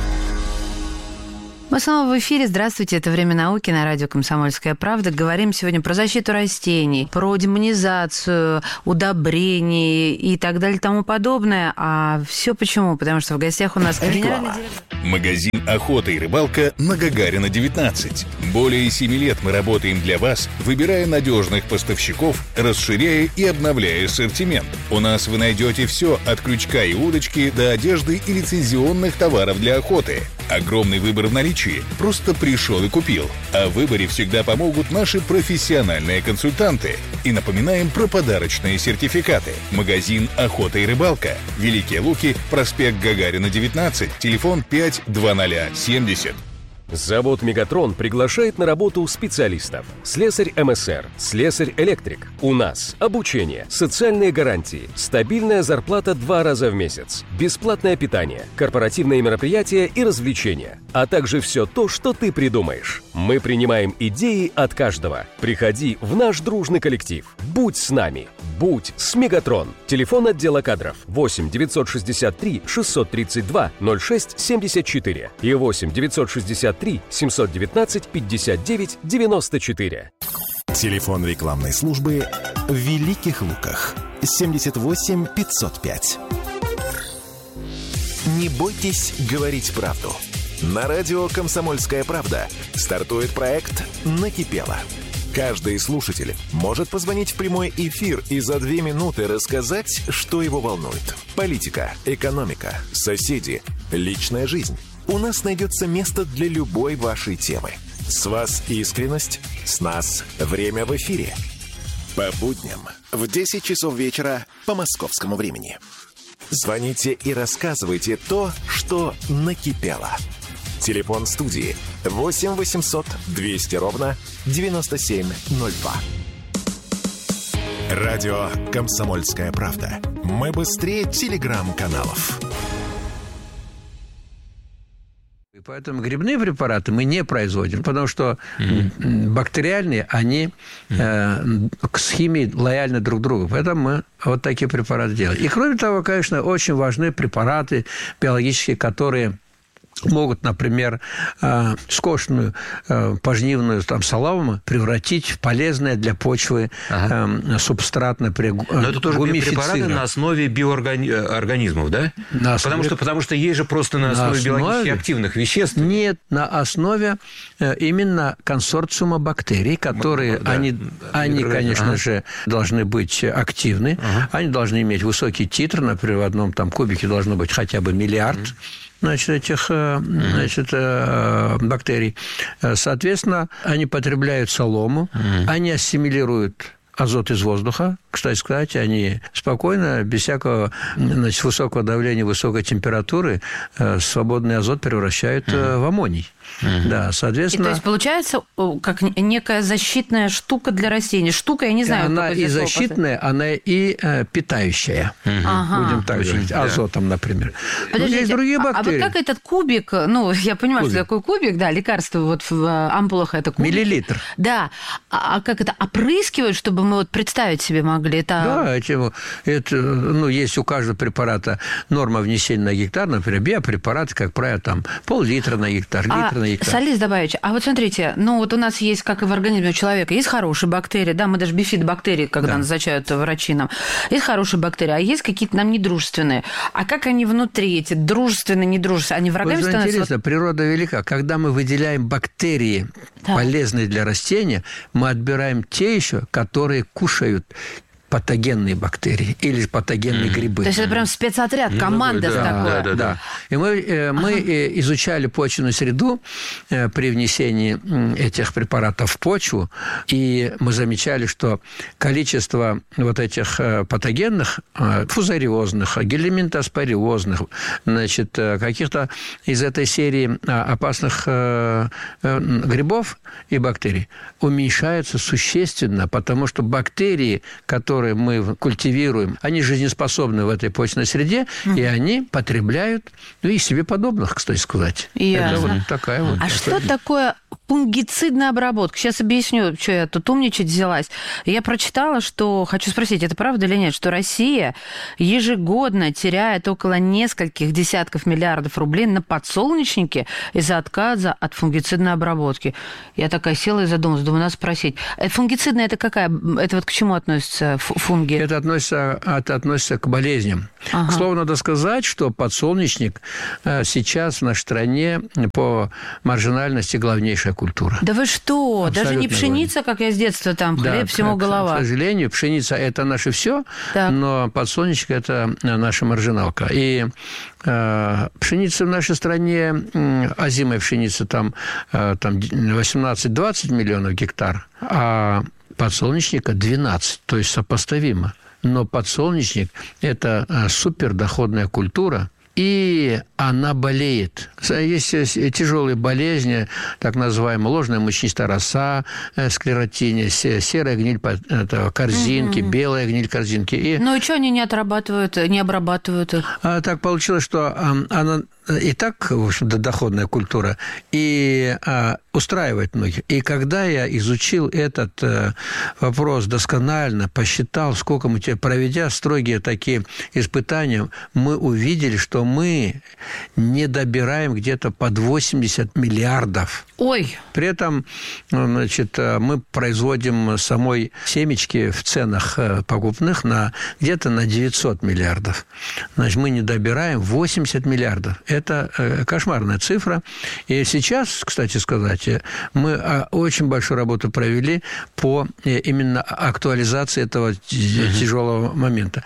Мы снова в эфире. Здравствуйте, это «Время науки» на радио «Комсомольская правда». Говорим сегодня про защиту растений, про демонизацию, удобрений и так далее и тому подобное. А все почему? Потому что в гостях у нас генеральный директор... Магазин «Охота и рыбалка» на Гагарина, девятнадцать. Более семи лет мы работаем для вас, выбирая надежных поставщиков, расширяя и обновляя ассортимент. У нас вы найдете все от крючка и удочки до одежды и лицензионных товаров для охоты. Огромный выбор в наличии. Просто пришел и купил. А в выборе всегда помогут наши профессиональные консультанты. И напоминаем про подарочные сертификаты. Магазин «Охота и рыбалка». Великие Луки, проспект Гагарина, девятнадцать, телефон пять два ноль семьдесят. Завод «Мегатрон» приглашает на работу специалистов. Слесарь МСР, слесарь-электрик. У нас обучение, социальные гарантии, стабильная зарплата два раза в месяц, бесплатное питание, корпоративные мероприятия и развлечения, а также все то, что ты придумаешь. Мы принимаем идеи от каждого. Приходи в наш дружный коллектив. Будь с нами. Будь с «Мегатрон». Телефон отдела кадров восемь девятьсот шестьдесят три шестьсот тридцать два ноль шесть семьдесят четыре и восемь девятьсот шестьдесят три семьсот девятнадцать пятьдесят девять девяносто четыре. Телефон рекламной службы в Великих Луках семьдесят восемь пятьсот пять. Не бойтесь говорить правду. На радио «Комсомольская правда» стартует проект «Накипело». Каждый слушатель может позвонить в прямой эфир и за две минуты рассказать, что его волнует. Политика, экономика, соседи, личная жизнь. У нас найдется место для любой вашей темы. С вас искренность, с нас время в эфире. По будням в десять часов вечера по московскому времени. Звоните и рассказывайте то, что накипело. Телефон студии восемь восемьсот двести ровно девяносто семь ноль два. Радио «Комсомольская правда». Мы быстрее телеграм-каналов. И поэтому грибные препараты мы не производим, потому что mm-hmm. бактериальные, они э, с химией лояльны друг к другу. Поэтому мы вот такие препараты делаем. И кроме того, конечно, очень важны препараты биологические, которые могут, например, скошенную пожнивную там, солому превратить в полезное для почвы ага. субстрат, например, но это тоже препараты на основе биоорганизмов, да? На основе... потому, что, потому что есть же просто на основе, на основе биологически активных веществ. Нет, на основе именно консорциума бактерий, которые, да, они, да, они конечно ага. же, должны быть активны, ага. они должны иметь высокий титр, например, в одном там кубике должно быть хотя бы миллиард, ага. значит, этих значит, бактерий. Соответственно, они потребляют солому, mm. они ассимилируют азот из воздуха. Кстати сказать, они спокойно, без всякого значит, высокого давления, высокой температуры, свободный азот превращают mm. в аммоний. Mm-hmm. Да, соответственно... И, то есть, получается, как некая защитная штука для растений. Штука, я не знаю, она и защитная, после... она и э, питающая. Mm-hmm. Ага. Будем так говорить. Да. Азотом, например. Подождите, есть другие бактерии. А вот как этот кубик, ну, я понимаю, кубик. Что такое кубик, да, лекарство вот в ампулах это кубик. Миллилитр. Да. А, а как это, опрыскивают, чтобы мы вот представить себе могли? Это... Да, это, это, ну, есть у каждого препарата норма внесения на гектар, например, биопрепараты, как правило, там пол-литра на гектар, а... литр на гектар. Солис Добавич, а вот смотрите, ну вот у нас есть, как и в организме у человека, есть хорошие бактерии, да, мы даже бифидобактерии, когда да. назначают врачи нам, есть хорошие бактерии, а есть какие-то нам недружественные. А как они внутри, эти дружественные, недружественные, они врагами вот, становятся? Интересно, вот... природа велика. Когда мы выделяем бактерии, да. полезные для растения, мы отбираем те еще, которые кушают патогенные бактерии или патогенные mm-hmm. грибы. То есть это прям спецотряд, команда ну, да, такое. Да, да, да. И мы, мы ага. изучали почвенную среду при внесении этих препаратов в почву, и мы замечали, что количество вот этих патогенных, фузариозных, гельминтоспориозных, значит, каких-то из этой серии опасных грибов и бактерий уменьшается существенно, потому что бактерии, которые мы культивируем, они жизнеспособны в этой почвенной среде, mm-hmm. и они потребляют, ну, и себе подобных, кстати сказать. Ясно. Это вот такая вот. А что такое фунгицидная обработка? Сейчас объясню, что я тут умничать взялась. Я прочитала, что, хочу спросить, это правда или нет, что Россия ежегодно теряет около нескольких десятков миллиардов рублей на подсолнечники из-за отказа от фунгицидной обработки. Я такая села и задумалась, думаю, надо спросить. Фунгицидная это какая? Это вот к чему относится фунги? Это относится, это относится к болезням. Ага. К слову, надо сказать, что подсолнечник сейчас в нашей стране по маржинальности главнейшая культура. Да вы что? Абсолютно. Даже не пшеница, как я с детства там, хлеб, да, всему голова. К сожалению, пшеница – это наше все, но подсолнечник – это наша маржиналка. И э, пшеница в нашей стране, озимая пшеница, там, э, там восемнадцать-двадцать миллионов гектар, а подсолнечника двенадцать, то есть сопоставимо. Но подсолнечник – это супердоходная культура, и она болеет. Есть тяжелые болезни, так называемая ложная мучнистая роса, склеротиния, серая гниль корзинки, mm-hmm. белая гниль корзинки. И... Ну и что они не отрабатывают, не обрабатывают их? А, так получилось, что она и так, в общем-то, доходная культура, и а, устраивает многих. И когда я изучил этот а, вопрос досконально, посчитал, сколько мы теперь, проведя строгие такие испытания, мы увидели, что мы не добираем где-то под восемьдесят миллиардов. Ой! При этом, значит, мы производим самой семечки в ценах покупных на, где-то на девятьсот миллиардов. Значит, мы не добираем восемьдесят миллиардов. Это кошмарная цифра. И сейчас, кстати сказать, мы очень большую работу провели по именно актуализации этого mm-hmm. тяжелого момента.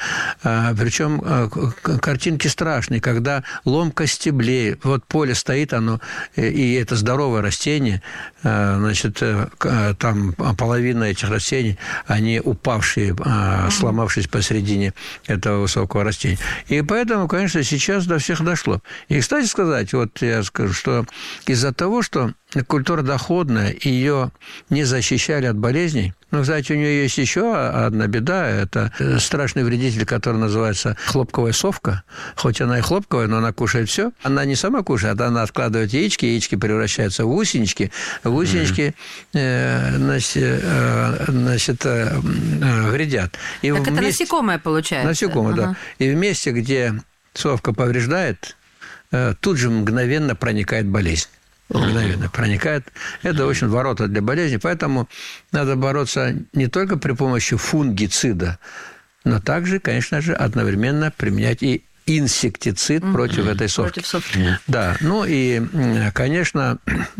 Причем картинки страшные, когда ломка стеблей, вот поле стоит, оно, и это здоровое растение, значит, там половина этих растений, они упавшие, сломавшись посередине этого высокого растения. И поэтому, конечно, сейчас до всех дошло. И, кстати сказать, вот я скажу, что из-за того, что культура доходная, ее не защищали от болезней. Ну, кстати, у нее есть еще одна беда. Это страшный вредитель, который называется хлопковая совка. Хоть она и хлопковая, но она кушает все. Она не сама кушает, она откладывает яички, яички превращаются в гусенички. Гусенички, mm-hmm. значит, значит, вредят. И так вместе... это насекомое получается. Насекомое, ага. да. И в месте, где совка повреждает, тут же мгновенно проникает болезнь. Мгновенно проникает. Это очень ворота для болезни. Поэтому надо бороться не только при помощи фунгицида, но также, конечно же, одновременно применять и инсектицид mm-hmm. против этой совки. Против совки. Да. Ну и, конечно,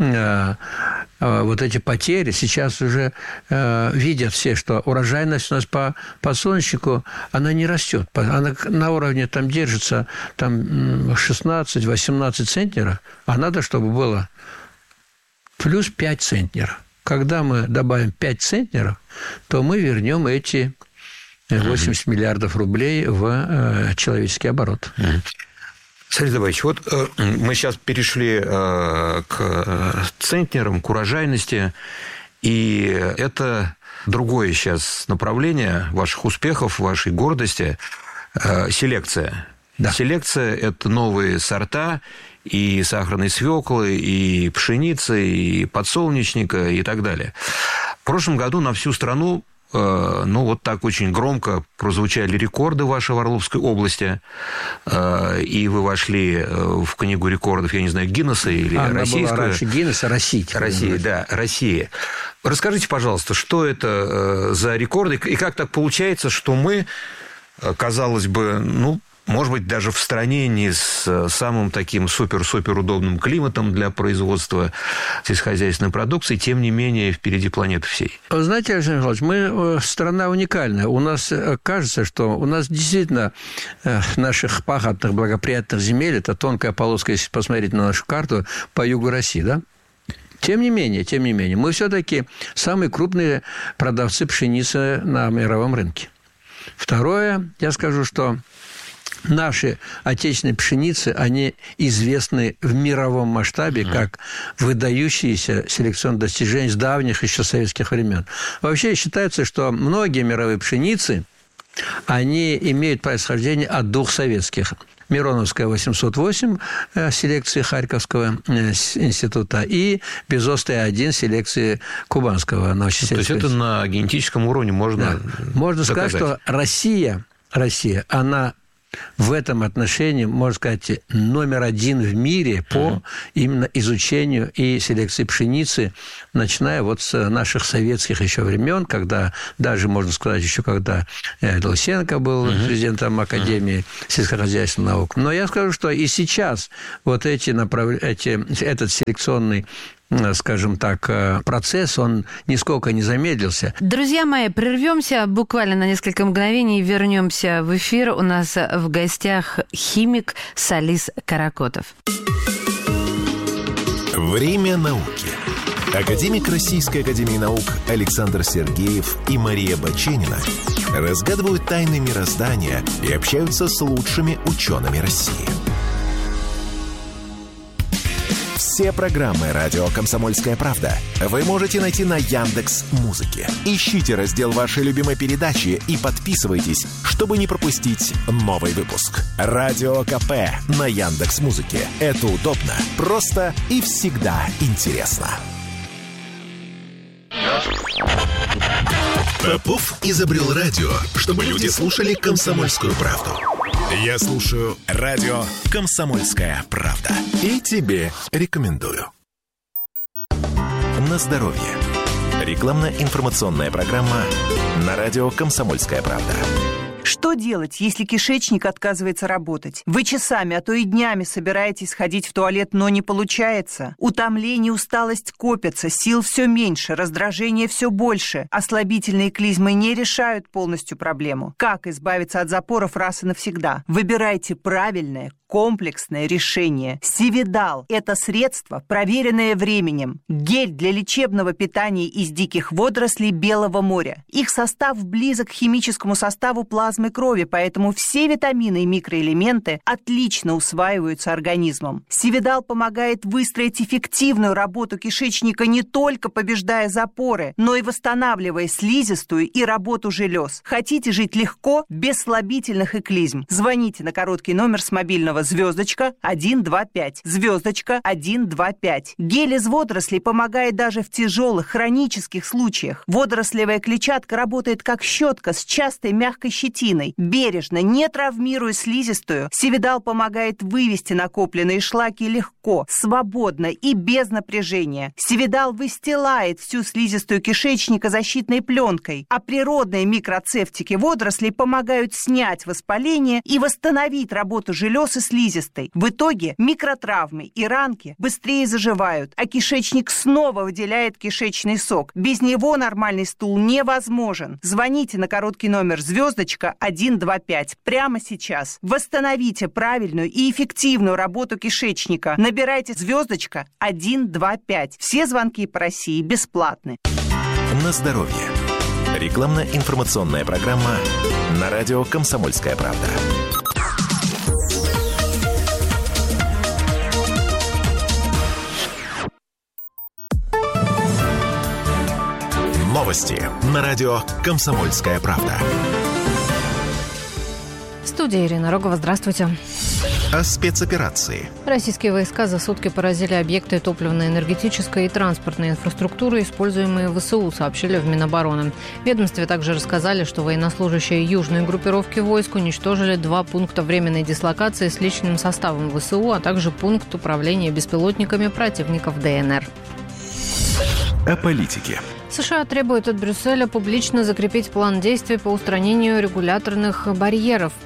вот эти потери сейчас уже видят все, что урожайность у нас по подсолнечнику, она не растет. Она на уровне там держится там шестнадцать-восемнадцать центнеров, а надо, чтобы было плюс пять центнеров. Когда мы добавим пять центнеров, то мы вернем эти восемьдесят миллиардов рублей в э, человеческий оборот. Сергей Давыдович, вот э, мы сейчас перешли э, к центнерам, к урожайности, и это другое сейчас направление ваших успехов, вашей гордости э, – селекция. Да. Селекция – это новые сорта и сахарной свеклы, и пшеницы, и подсолнечника, и так далее. В прошлом году на всю страну ну, вот так очень громко прозвучали рекорды ваши в Орловской области, и вы вошли в книгу рекордов, я не знаю, Гиннесса или а, российскую. Она была раньше Гиннесса, Россия. Россия, да, Россия. Расскажите, пожалуйста, что это за рекорды, и как так получается, что мы, казалось бы, ну, может быть, даже в стране не с самым таким супер-супер удобным климатом для производства сельскохозяйственной продукции, тем не менее, впереди планеты всей. Вы знаете, Александр Михайлович, мы страна уникальная. У нас кажется, что у нас действительно наших пахотных благоприятных земель, это тонкая полоска, если посмотреть на нашу карту, по югу России, да? Тем не менее, тем не менее, мы все-таки самые крупные продавцы пшеницы на мировом рынке. Второе, я скажу, что наши отечественные пшеницы, они известны в мировом масштабе uh-huh. как выдающиеся селекционные достижения с давних еще советских времен. Вообще считается, что многие мировые пшеницы, они имеют происхождение от двух советских. Мироновская восемьсот восемь селекции Харьковского института и Безостая один селекции Кубанского научно-исследовательского. То есть это на генетическом уровне можно да. Можно доказать. Сказать, что Россия, Россия, она в этом отношении, можно сказать, номер один в мире по uh-huh. именно изучению и селекции пшеницы, начиная вот с наших советских еще времен, когда даже, можно сказать, еще когда Лысенко был uh-huh. президентом Академии uh-huh. сельскохозяйственных наук. Но я скажу, что и сейчас вот эти направ... эти... этот селекционный, скажем так, процесс, он нисколько не замедлился. Друзья мои, прервемся буквально на несколько мгновений и вернемся в эфир. У нас в гостях химик Салис Каракотов. Время науки. Академик Российской академии наук Александр Сергеев и Мария Баченина разгадывают тайны мироздания и общаются с лучшими учеными России. Все программы «Радио Комсомольская правда» вы можете найти на Яндекс.Музыке. Ищите раздел вашей любимой передачи и подписывайтесь, чтобы не пропустить новый выпуск. Радио КП на Яндекс.Музыке. Это удобно, просто и всегда интересно. Попов изобрел радио, чтобы люди слушали «Комсомольскую правду». Я слушаю радио «Комсомольская правда». И тебе рекомендую. На здоровье. Рекламно-информационная программа на радио «Комсомольская правда». Что делать, если кишечник отказывается работать? Вы часами, а то и днями собираетесь сходить в туалет, но не получается. Утомление, усталость копятся, сил все меньше, раздражение все больше. Ослабительные клизмы не решают полностью проблему. Как избавиться от запоров раз и навсегда? Выбирайте правильное, комплексное решение. Сивидал – это средство, проверенное временем. Гель для лечебного питания из диких водорослей Белого моря. Их состав близок к химическому составу плазмы крови, поэтому все витамины и микроэлементы отлично усваиваются организмом. Сивидал помогает выстроить эффективную работу кишечника, не только побеждая запоры, но и восстанавливая слизистую и работу желез. Хотите жить легко, без слабительных и клизм? Звоните на короткий номер с мобильного звездочка один два пять. Звездочка один два пять. Гель из водорослей помогает даже в тяжелых хронических случаях. Водорослевая клетчатка работает как щетка с частой мягкой щетиной. Бережно, не травмируя слизистую, Сивидал помогает вывести накопленные шлаки легко, свободно и без напряжения. Сивидал выстилает всю слизистую кишечника защитной пленкой, а природные микроцефтики водорослей помогают снять воспаление и восстановить работу желез и слизистой. В итоге микротравмы и ранки быстрее заживают, а кишечник снова выделяет кишечный сок. Без него нормальный стул невозможен. Звоните на короткий номер звездочка один два пять прямо сейчас. Восстановите правильную и эффективную работу кишечника. Набирайте звездочка один два пять. Все звонки по России бесплатны. На здоровье. Рекламно-информационная программа на радио «Комсомольская правда». Новости на радио «Комсомольская правда». Студия Ирина Рогова. Здравствуйте. О спецоперации. Российские войска за сутки поразили объекты топливно-энергетической и транспортной инфраструктуры, используемые ВСУ, сообщили в Минобороны. В ведомстве также рассказали, что военнослужащие южной группировки войск уничтожили два пункта временной дислокации с личным составом ВСУ, а также пункт управления беспилотниками противников ДНР. О политике. США требуют от Брюсселя публично закрепить план действий по устранению регуляторных барьеров.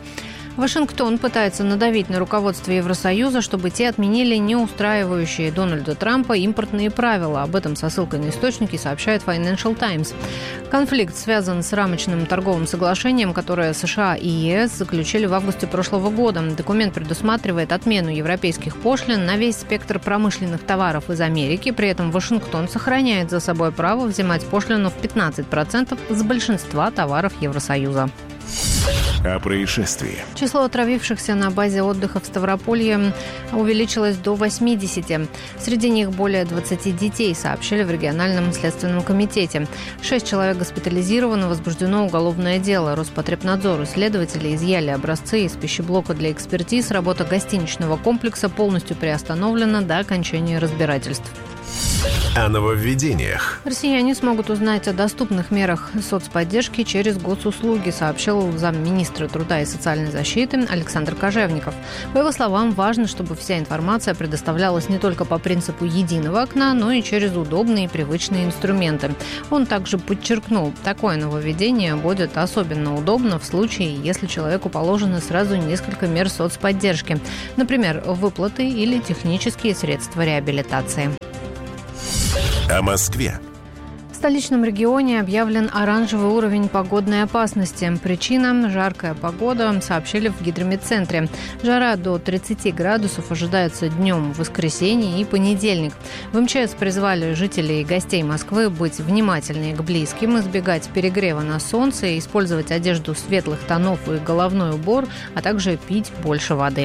Вашингтон пытается надавить на руководство Евросоюза, чтобы те отменили неустраивающие Дональда Трампа импортные правила. Об этом со ссылкой на источники сообщает Financial Times. Конфликт связан с рамочным торговым соглашением, которое США и ЕС заключили в августе прошлого года. Документ предусматривает отмену европейских пошлин на весь спектр промышленных товаров из Америки. При этом Вашингтон сохраняет за собой право взимать пошлину в пятнадцать процентов с большинства товаров Евросоюза. О происшествии. Число отравившихся на базе отдыха в Ставрополье увеличилось до восьмидесяти. Среди них более двадцати детей, сообщили в региональном следственном комитете. Шесть человек госпитализированы, возбуждено уголовное дело. Роспотребнадзор и следователи изъяли образцы из пищеблока для экспертиз. Работа гостиничного комплекса полностью приостановлена до окончания разбирательств. О нововведениях. Россияне смогут узнать о доступных мерах соцподдержки через госуслуги, сообщил замминистра труда и социальной защиты Александр Кожевников. По его словам, важно, чтобы вся информация предоставлялась не только по принципу единого окна, но и через удобные и привычные инструменты. Он также подчеркнул, такое нововведение будет особенно удобно в случае, если человеку положено сразу несколько мер соцподдержки, например, выплаты или технические средства реабилитации. О Москве. В столичном регионе объявлен оранжевый уровень погодной опасности. Причина – жаркая погода, сообщили в гидрометцентре. Жара до тридцати градусов ожидается днем в воскресенье и понедельник. В МЧС призвали жителей и гостей Москвы быть внимательнее к близким, избегать перегрева на солнце, использовать одежду светлых тонов и головной убор, а также пить больше воды.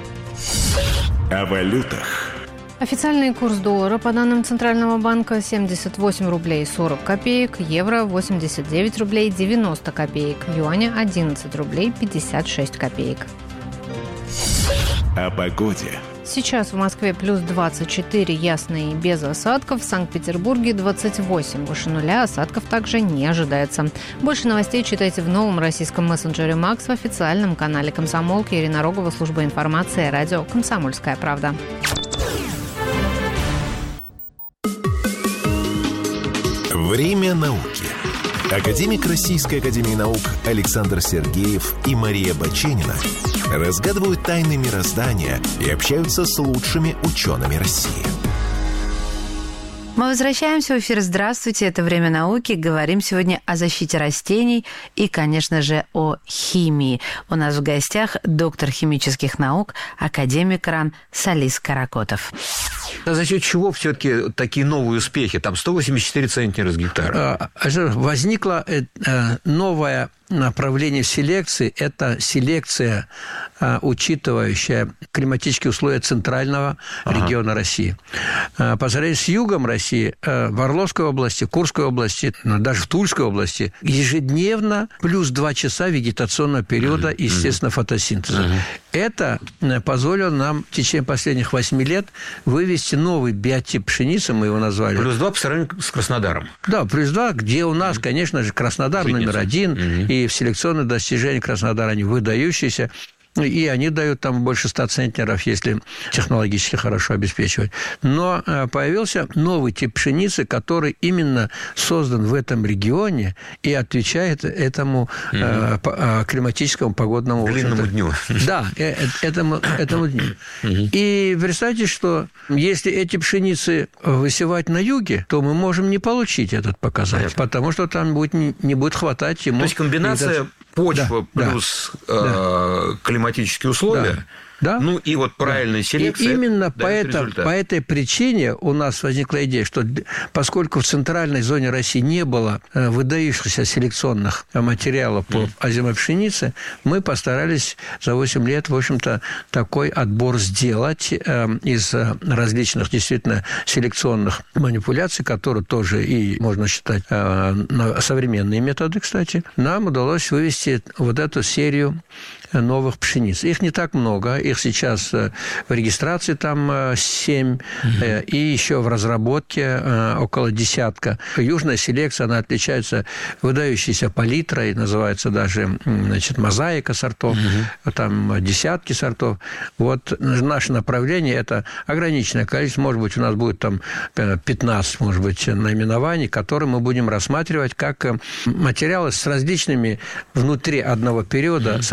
О валютах. Официальный курс доллара, по данным Центрального банка, семьдесят восемь рублей сорок копеек, евро восемьдесят девять рублей девяносто копеек, юаня одиннадцать рублей пятьдесят шесть копеек. О погоде. Сейчас в Москве плюс двадцать четыре, ясно и без осадков. В Санкт-Петербурге двадцать восемь. Выше нуля осадков также не ожидается. Больше новостей читайте в новом российском мессенджере «Макс» в официальном канале «Комсомолки». Ирина Рогова, служба информации, радио «Комсомольская правда». Время науки. Академик Российской академии наук Александр Сергеев и Мария Баченина разгадывают тайны мироздания и общаются с лучшими учеными России. Мы возвращаемся в эфир. Здравствуйте, это «Время науки». Говорим сегодня о защите растений и, конечно же, о химии. У нас в гостях доктор химических наук, академик РАН Салис Каракотов. А за счет чего все-таки такие новые успехи? Там сто восемьдесят четыре центнера с гектара. Возникло новое направление селекции. Это селекция, учитывающая климатические условия центрального ага. региона России. По сравнению с югом России, в Орловской области, Курской области, даже в Тульской области, ежедневно плюс два часа вегетационного периода, естественно, фотосинтеза. Ага. Это позволило нам в течение последних восьми лет вывести новый биотип пшеницы, мы его назвали. Плюс два по сравнению с Краснодаром. Да, плюс два, где у нас, конечно же, Краснодар Житница. номер один, угу. и в селекционных достижениях Краснодара они выдающиеся. И они дают там больше ста центнеров, если технологически хорошо обеспечивать. Но появился новый тип пшеницы, который именно создан в этом регионе и отвечает этому угу. э, климатическому погодному... Длинному дню. Да, э, этому, этому дню. Угу. И представьте, что если эти пшеницы высевать на юге, то мы можем не получить этот показатель, Понятно. потому что там будет, не, не будет хватать ему... То есть комбинация... Этот... Почва да, плюс да, э, климатические условия, да, да, ну и вот правильная да. селекция. И именно по, это, по этой причине у нас возникла идея, что поскольку в центральной зоне России не было выдающихся селекционных материалов по mm. озимой пшенице, мы постарались за восемь лет, в общем-то, такой отбор сделать э, из различных действительно селекционных манипуляций, которые тоже и можно считать э, современные методы, кстати. Нам удалось вывести вот эту серию новых пшениц. Их не так много, их сейчас в регистрации там семь, mm-hmm. и еще в разработке около десятка. Южная селекция, она отличается выдающейся палитрой, называется даже, значит, мозаика сортов, mm-hmm. там десятки сортов. Вот наше направление – это ограниченное количество, может быть, у нас будет там пятнадцать, может быть, наименований, которые мы будем рассматривать как материалы с различными, внутри одного периода, mm-hmm. с различными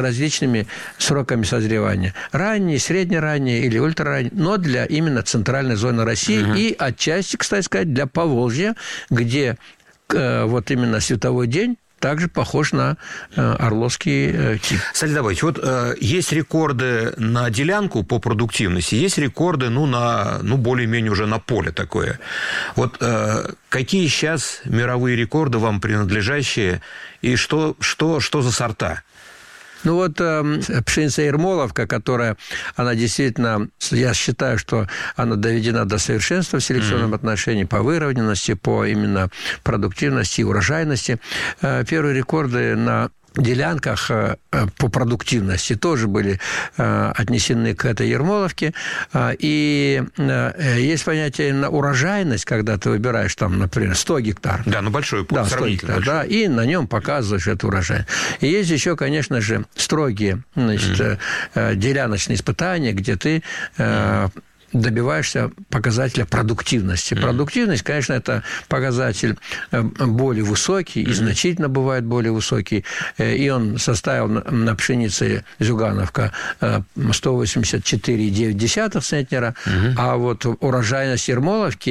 различными сроками созревания. Ранние, среднеранние или ультраранние, но для именно центральной зоны России угу. и отчасти, кстати сказать, для Поволжья, где вот именно световой день также похож на э, орловский э, тип. Сергей Давыдович, вот э, есть рекорды на делянку по продуктивности, есть рекорды, ну, на, ну, более-менее уже на поле такое. Вот э, какие сейчас мировые рекорды вам принадлежащие, и что, что, что за сорта? Ну вот э, пшеница Ермоловка, которая, она действительно, я считаю, что она доведена до совершенства в селекционном mm-hmm. отношении по выровненности, по именно продуктивности и урожайности. Э, первые рекорды на делянках по продуктивности тоже были отнесены к этой Ермоловке. И есть понятие на урожайность, когда ты выбираешь там, например, сто гектар. Да, ну большой поле, да, сто гектар, да, и на нем показываешь эту урожайность. И есть еще, конечно же, строгие, значит, mm-hmm. деляночные испытания, где ты mm-hmm. добиваешься показателя продуктивности. Mm-hmm. Продуктивность, конечно, это показатель более высокий, и mm-hmm. значительно бывает более высокий. И он составил на пшенице Зюгановка сто восемьдесят четыре целых девять десятых центнера, mm-hmm. а вот урожайность Ермоловки